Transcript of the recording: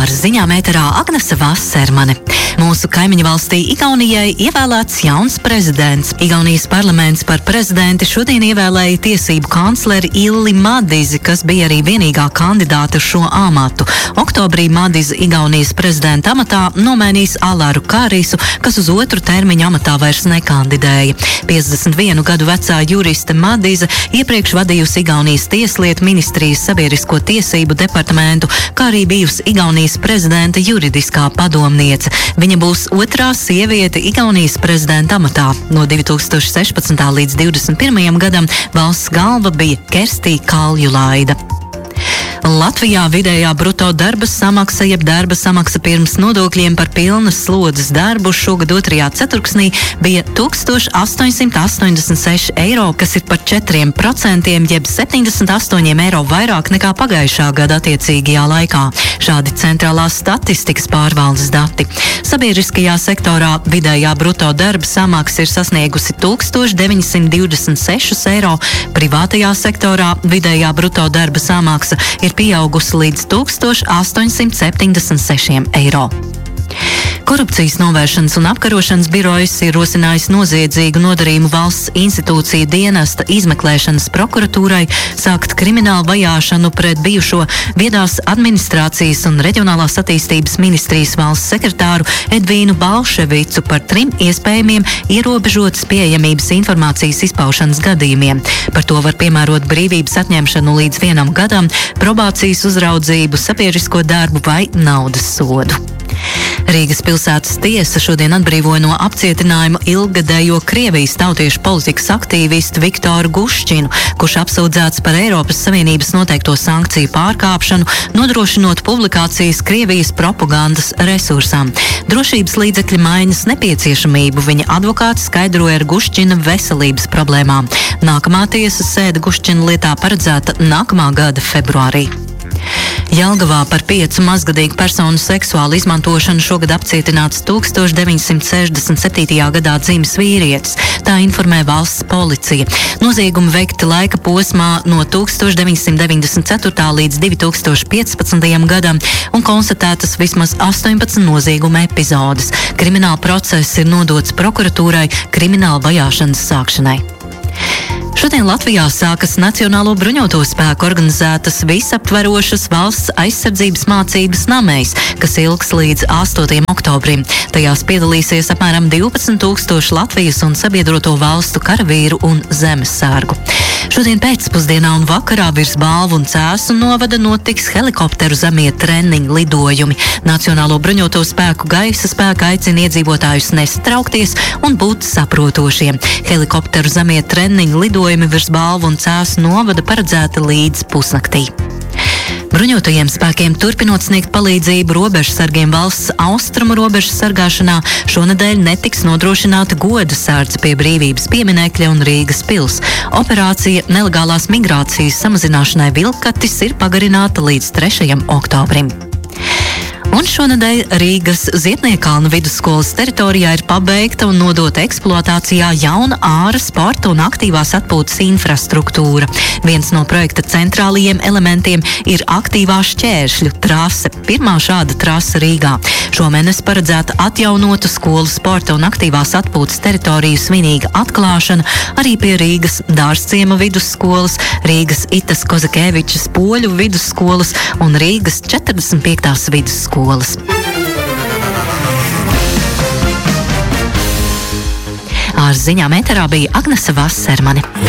Ar ziņām ēterā Agnese Vasermane. Mūsu kaimiņu valstī Igaunijai ievēlēts jauns prezidents. Igaunijas parlaments par prezidenti šodien ievēlēja tiesību kancleri Illi Madizi, kas bija arī vienīgā kandidāta šo amatu. Oktobrī Madizi Igaunijas prezidenta amatā nomainīs Alaru Kārisu, kas uz otru termiņu amatā vairs nekandidēja. 51 gadu vecā juriste Madize iepriekš vadījusi Igaunijas tieslietu ministrijas sabiedrisko tiesību departamentu, kā arī bijusi Igaunijas prezidenta juridiskā padomniece. Viņa būs otrā sieviete Igaunijas prezidenta amatā. No 2016. līdz 2021. gadam valsts galva bija Kerstī Kaljulaida. Latvijā vidējā bruto darba samaksa, jeb darba samaksa pirms nodokļiem par pilnas slodzes darbu šogad 2. ceturksnī bija 1886 eiro, kas ir par 4%, jeb 78 eiro vairāk nekā pagājušā gada attiecīgajā laikā. Šādi centrālās statistikas pārvaldes dati. Sabiedriskajā sektorā vidējā bruto darba samaksa ir sasniegusi 1926 eiro, privātajā sektorā vidējā bruto darba samaksa ir pieaugusi līdz 1876 eiro. Korupcijas novēršanas un apkarošanas birojas ir rosinājis noziedzīgu nodarījumu valsts institūciju dienesta izmeklēšanas prokuratūrai sākt kriminālu vajāšanu pret bijušo viedās administrācijas un reģionālās attīstības ministrijas valsts sekretāru Edvīnu Balševicu par 3 iespējamiem ierobežotas pieejamības informācijas izpaušanas gadījumiem. Par to var piemērot brīvības atņemšanu līdz 1 gadam, probācijas uzraudzību, sabiedrisko darbu vai naudas sodu. Rīgas pilsētas tiesa šodien atbrīvoja no apcietinājuma ilggadējo Krievijas tautiešu politikas aktīvistu Viktoru Guščinu, kurš apsūdzēts par Eiropas Savienības noteikto sankciju pārkāpšanu, nodrošinot publikācijas Krievijas propagandas resursām. Drošības līdzekļu maiņas nepieciešamību viņa advokāts skaidroja ar Guščina veselības problēmām. Nākamā tiesas sēde Guščina lietā paredzēta nākamā gada februārī. Jelgavā par 5 mazgadīgu personu seksuālu izmantošanu šogad apcietināts 1967. gadā dzimis vīrietis. Tā informē valsts policija. Noziegumi veikti laika posmā no 1994. līdz 2015. gadam un konstatētas vismaz 18 nozieguma epizodes. Krimināla process ir nodots prokuratūrai krimināla vajāšanas sākšanai. Šodien Latvijā sākas Nacionālo bruņoto spēku organizētas visaptverošas valsts aizsardzības mācības Namejs, kas ilgs līdz 8. oktobrim. Tajās piedalīsies apmēram 12 000 Latvijas un sabiedroto valstu karavīru un zemesargu. Šodien pēcpusdienā un vakarā virs Balvu un Cēsu novada notiks helikopteru zemie treniņu lidojumi. Nacionālo bruņoto spēku gaisa spēka aicina iedzīvotājus nesatraukties un būt saprotošiem. Helikopteru zemie treniņu lidojumi virs Balvu un Cēsu novada paredzēti līdz pusnaktī. Bruņotajiem spēkiem turpinot sniegt palīdzību robežsargiem valsts austrumu robežas sargāšanā, šonedēļ netiks nodrošināta goda sārdze pie Brīvības pieminekļa un Rīgas pils. Operācija nelegālās migrācijas samazināšanai Vilkatis ir pagarināta līdz 3. oktobrim. Un šonedēļ Rīgas Zietniekalna vidusskolas teritorijā ir pabeigta un nodota eksploatācijā jauna āra, sporta un aktīvās atpūtas infrastruktūra. Viens no projekta centrālajiem elementiem ir aktīvā šķēršļu trase, pirmā šāda trase Rīgā. Šomēnes paredzēta atjaunotu skolu sporta un aktīvās atpūtas teritoriju svinīga atklāšana arī pie Rīgas Dārzciema vidusskolas, Rīgas Itas Kozakēvičas poļu vidusskolas un Rīgas 45. vidusskolas. Ar ziņām ēterā bija Agnese Vasermane.